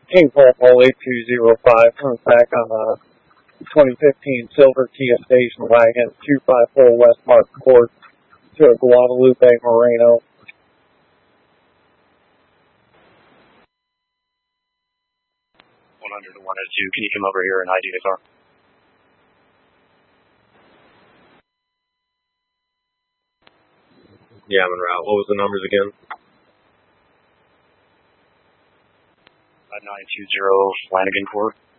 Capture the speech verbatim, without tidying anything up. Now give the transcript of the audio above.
King Pole eight two zero five comes back on a twenty fifteen Silver Kia station wagon, two five four West Mark Court to Guadalupe Moreno. one hundred to one oh two, can you come over here and I D the car? Yeah, I'm en route. What was the numbers again? nine two zero Flanagan Court.